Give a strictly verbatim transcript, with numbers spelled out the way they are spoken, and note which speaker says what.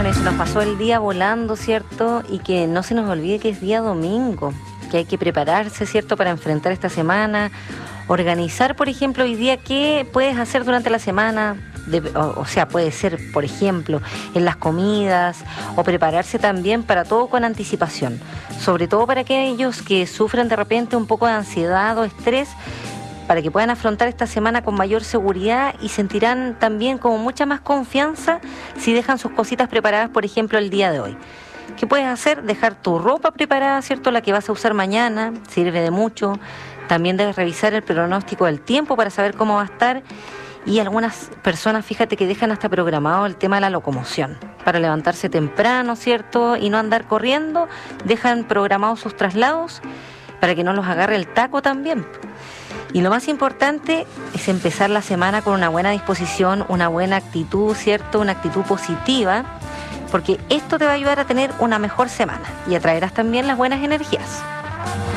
Speaker 1: Bueno, y se nos pasó el día volando, ¿cierto? Y que no se nos olvide que es día domingo, que hay que prepararse, ¿cierto?, para enfrentar esta semana, organizar, por ejemplo, hoy día qué puedes hacer durante la semana, de, o, o sea, puede ser, por ejemplo, en las comidas, o prepararse también para todo con anticipación, sobre todo para aquellos que sufren de repente un poco de ansiedad o estrés, para que puedan afrontar esta semana con mayor seguridad y sentirán también como mucha más confianza si dejan sus cositas preparadas, por ejemplo, el día de hoy. ¿Qué puedes hacer? Dejar tu ropa preparada, ¿cierto?, la que vas a usar mañana, sirve de mucho. También debes revisar el pronóstico del tiempo para saber cómo va a estar. Y algunas personas, fíjate, que dejan hasta programado el tema de la locomoción. Para levantarse temprano, ¿cierto?, y no andar corriendo, dejan programados sus traslados para que no los agarre el taco también. Y lo más importante es empezar la semana con una buena disposición, una buena actitud, ¿cierto?, una actitud positiva, porque esto te va a ayudar a tener una mejor semana y atraerás también las buenas energías.